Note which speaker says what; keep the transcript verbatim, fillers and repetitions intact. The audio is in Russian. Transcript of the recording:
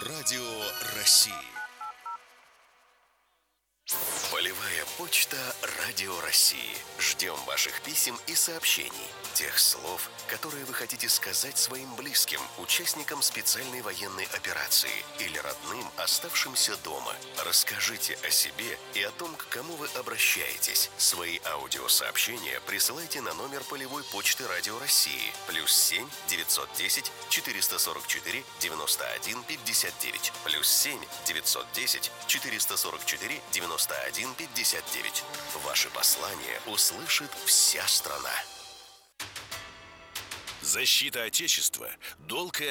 Speaker 1: Радио России. Полевая почта Радио России. Ждем ваших писем и сообщений. Тех слов, которые вы хотите сказать своим близким, участникам специальной военной операции или родным, оставшимся дома. Расскажите о себе и о том, к кому вы обращаетесь. Свои аудиосообщения присылайте на номер полевой почты Радио России. Плюс семь девятьсот десять четыреста сорок четыре девяносто один пятьдесят девять. Плюс семь девятьсот десять четыреста сорок четыре девяносто один пятьдесят девять. Ваши послания услышит вся страна.
Speaker 2: Защита Отечества – долг и